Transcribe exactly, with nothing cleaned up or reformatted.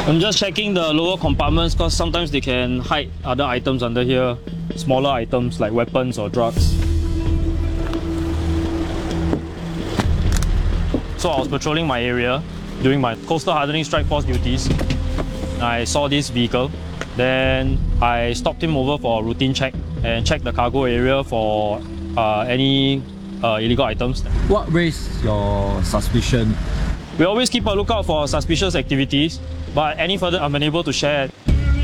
I'm just checking the lower compartments because sometimes they can hide other items under here, smaller items like weapons or drugs. So I was patrolling my area during my Coastal Hardening Strike Force duties. I saw this vehicle. Then I stopped him over for a routine check and checked the cargo area for uh, any uh, illegal items. What raised your suspicion? We always keep a lookout for suspicious activities, but any further I'm unable to share